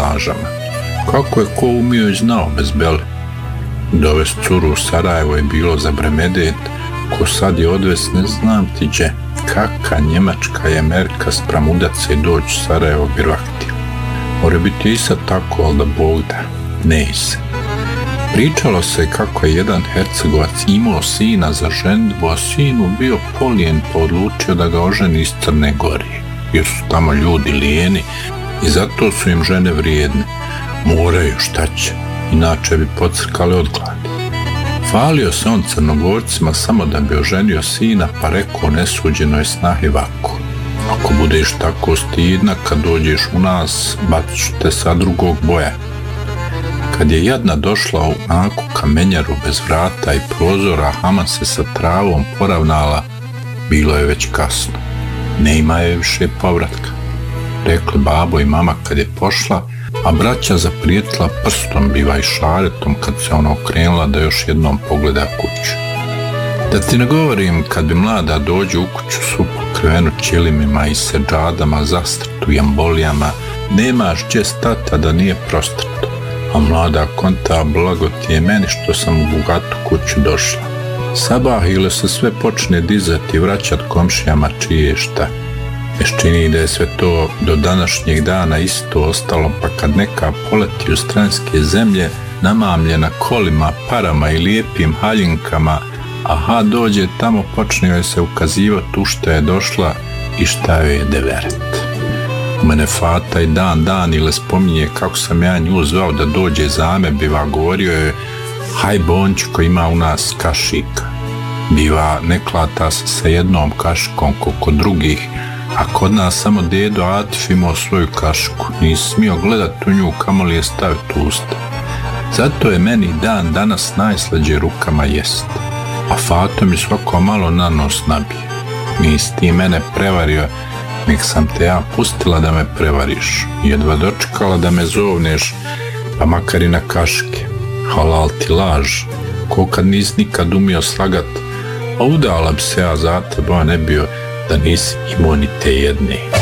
lažama. Kako je ko umio i znao bez bele. Dovest curu u Sarajevo je bilo za bremedet, ko sad je odvest ne znam ti gdje. Kaka Njemačka i Amerika spram udaca i doći u Sarajevo birvaktio. More biti i sad tako, ali da Bog da, ne i se. Pričalo se kako je jedan Hercegovac imao sina za ženidbu, a sinu bio polijen pa odlučio da ga oženi iz Crne Gore, jer su tamo ljudi lijeni i zato su im žene vrijedne. Moraju, šta će, inače bi pocrkali od gladi. Falio se on Crnogorcima samo da bi oženio sina, pa rekao nesuđenoj snahi ovako: ako budeš tako stidna, kad dođeš u nas, bacit ću te sa drugog boja. Kad je jadna došla u naku kamenjaru bez vrata i prozora, Hama se sa travom poravnala, bilo je već kasno. Ne ima je više povratka, rekli babo i mama kad je pošla, a braća zaprijetila prstom, biva i šaretom, kad se ona okrenula da još jednom pogleda kuću. Da ti ne govorim, kad bi mlada dođe u kuću svu pokrivenu ćilimima i seđadama, zastrtu i ambolijama, nemaš gdje stata da nije prostrto. A mlada konta, blago ti je meni što sam u bogatu kuću došla. Sabah ili se sve počne dizati i vraćat komšijama čije šta. Meš čini da je sve to do današnjeg dana isto ostalo, pa kad neka poleti u stranske zemlje, namamljena kolima, parama i lijepim haljinkama, aha dođe tamo, počne joj se ukazivati u šta je došla i šta joj je deveret. U mene fata i dan ili spominje kako sam ja nju zvao da dođe za me, biva govorio je: haj bončko, ima u nas kašika. Biva ne klata se sa jednom kašikom kod drugih, a kod nas samo dedo Atif imao svoju kašiku, nisi smio gledat u nju kamoli je staviti u usta. Zato je meni dan danas najslađe rukama jest, a Fato mi svako malo na nos nabije. Nisi ti mene prevario, nek sam te ja pustila da me prevariš, jedva dočekala da me zovneš, pa makar i na kaške. Halal ti laž, ko kad nisi nikad umio slagat, a udala bi se ja za tebe, a ne bio da nisi imao ni te jedne.